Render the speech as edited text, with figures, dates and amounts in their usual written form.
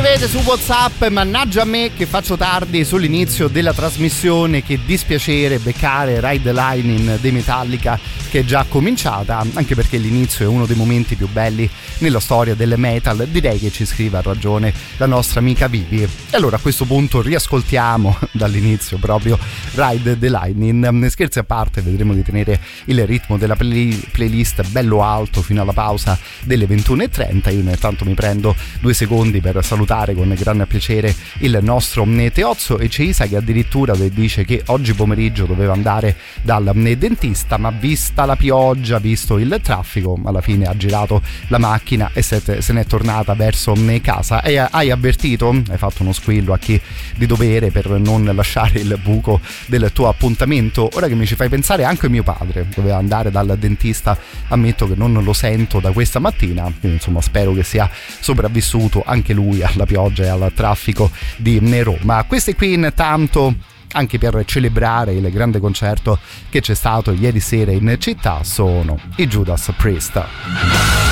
scrivete su WhatsApp: mannaggia a me che faccio tardi sull'inizio della trasmissione, che dispiacere beccare Ride the Lightning dei Metallica che è già cominciata, anche perché l'inizio è uno dei momenti più belli nella storia del metal. Direi che ci scrive a ragione la nostra amica Vivi. E allora a questo punto riascoltiamo dall'inizio proprio Ride the Lightning. Scherzi a parte, vedremo di tenere il ritmo della playlist bello alto fino alla pausa delle 21:30. Io intanto mi prendo 2 secondi per salutare con grande piacere il nostro Teozzo e Ceisa, che addirittura dice che oggi pomeriggio doveva andare dal dentista, ma vista la pioggia, visto il traffico, alla fine ha girato la macchina e se n'è tornata verso casa. E hai avvertito? Hai fatto uno squillo a chi di dovere per non lasciare il buco del tuo appuntamento? Ora che mi ci fai pensare, anche mio padre doveva andare dal dentista, ammetto che non lo sento da questa mattina, quindi insomma spero che sia sopravvissuto anche lui alla pioggia e al traffico di Roma. Questi qui intanto, anche per celebrare il grande concerto che c'è stato ieri sera in città, sono i Judas Priest.